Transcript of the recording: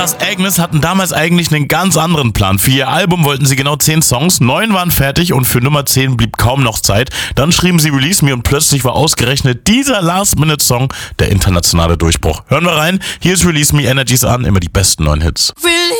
Agnes hatten damals eigentlich einen ganz anderen Plan. Für ihr Album wollten sie genau 10 Songs, 9 waren fertig und für Nummer 10 blieb kaum noch Zeit. Dann schrieben sie Release Me und plötzlich war ausgerechnet dieser Last-Minute-Song der internationale Durchbruch. Hören wir rein, hier ist Release Me, Energies an, immer die besten neuen Hits.